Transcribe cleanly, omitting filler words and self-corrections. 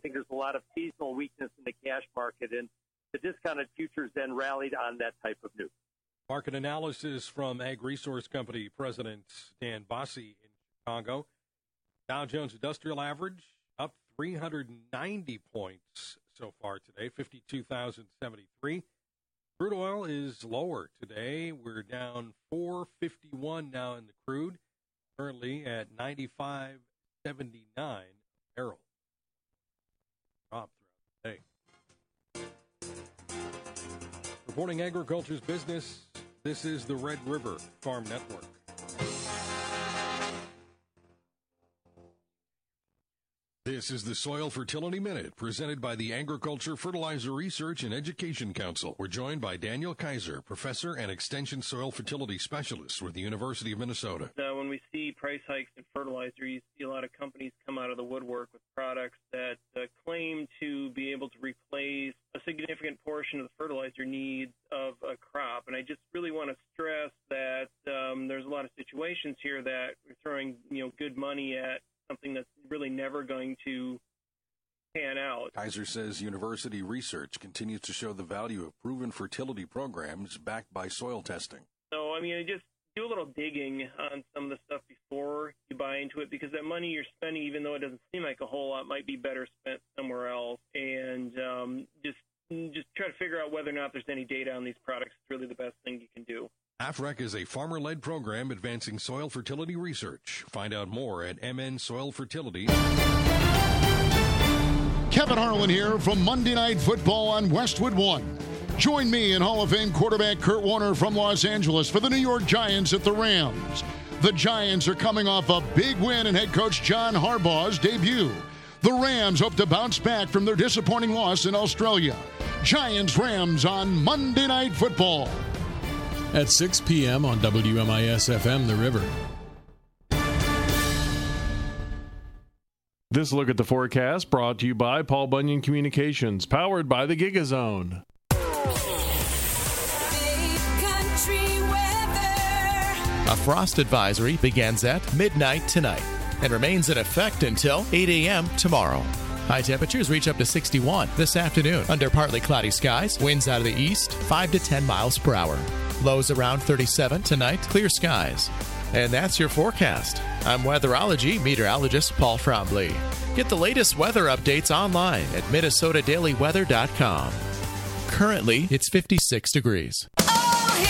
don't think there's a lot of seasonal weakness in the cash market, and the discounted futures then rallied on that type of news. Market analysis from Ag Resource Company President Dan Bossie in Chicago. Dow Jones Industrial Average up 390 points so far today, 52,073. Crude oil is lower today. We're down 451 now in the crude, currently at 95.79 a barrel. Drop throughout the day. Reporting agriculture's business, this is the Red River Farm Network. This is the Soil Fertility Minute, presented by the Agriculture, Fertilizer Research and Education Council. We're joined by Daniel Kaiser, professor and extension soil fertility specialist with the University of Minnesota. When we see price hikes in fertilizer, you see a lot of companies come out of the woodwork with products that claim to be able to replace a significant portion of the fertilizer needs of a crop. And I just really want to stress that there's a lot of situations here that we're throwing good money at something that's really never going to pan out. Kaiser says university research continues to show the value of proven fertility programs backed by soil testing. So, just do a little digging on some of the stuff before you buy into it, because that money you're spending, even though it doesn't seem like a whole lot, might be better spent somewhere else. And just try to figure out whether or not there's any data on these products. It's really the best thing you can do. AFREC is a farmer-led program advancing soil fertility research. Find out more at MN Soil Fertility. Kevin Harlan here from Monday Night Football on Westwood One. Join me and Hall of Fame quarterback Kurt Warner from Los Angeles for the New York Giants at the Rams. The Giants are coming off a big win in head coach John Harbaugh's debut. The Rams hope to bounce back from their disappointing loss in Australia. Giants-Rams on Monday Night Football. At 6 p.m. on WMIS-FM, The River. This look at the forecast brought to you by Paul Bunyan Communications, powered by the GigaZone. A frost advisory begins at midnight tonight and remains in effect until 8 a.m. tomorrow. High temperatures reach up to 61 this afternoon under partly cloudy skies, winds out of the east, 5 to 10 miles per hour. Lows around 37 tonight, clear skies. And that's your forecast. I'm weatherology meteorologist Paul Frombley. Get the latest weather updates online at minnesotadailyweather.com. Currently, it's 56 degrees.